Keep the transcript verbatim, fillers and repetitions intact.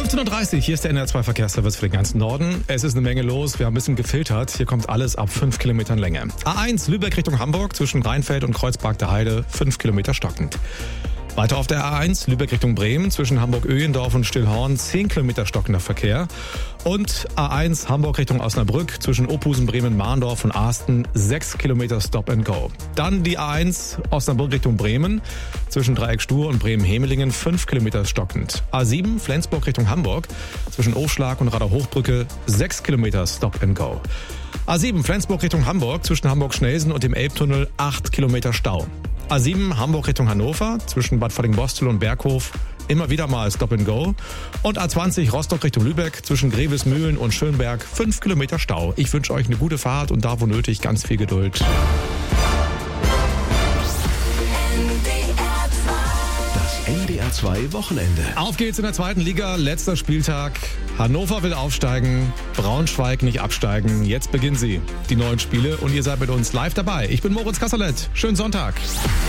fünfzehn Uhr dreißig, hier ist der N R zwei Verkehrsservice für den ganzen Norden. Es ist eine Menge los, wir haben ein bisschen gefiltert. Hier kommt alles ab fünf Kilometern Länge. A eins Lübeck Richtung Hamburg zwischen Rheinfeld und Kreuzberg der Heide, fünf Kilometer stockend. Weiter auf der A eins Lübeck Richtung Bremen zwischen Hamburg-Öhendorf und Stillhorn, zehn Kilometer stockender Verkehr. Und A eins Hamburg Richtung Osnabrück zwischen Ophusen, Bremen, Mahndorf und Asten, sechs Kilometer Stop and Go. Dann die A eins Osnabrück Richtung Bremen zwischen Dreieck Stur und Bremen-Hemelingen, fünf Kilometer stockend. A sieben Flensburg Richtung Hamburg zwischen Aufschlag und Radar Hochbrücke, sechs Kilometer Stop and Go. A sieben Flensburg Richtung Hamburg zwischen Hamburg-Schnelsen und dem Elbtunnel, acht Kilometer Stau. A sieben Hamburg Richtung Hannover zwischen Bad Falling-Bostel und Berghof, immer wieder mal Stop and Go. Und A zwanzig Rostock Richtung Lübeck zwischen Grevesmühlen und Schönberg, fünf Kilometer Stau. Ich wünsche euch eine gute Fahrt und da wo nötig ganz viel Geduld. Das N D R zwei Wochenende. Auf geht's in der zweiten Liga, letzter Spieltag. Hannover will aufsteigen, Braunschweig nicht absteigen. Jetzt beginnen sie, die neuen Spiele, und ihr seid mit uns live dabei. Ich bin Moritz Kasserlet. Schönen Sonntag.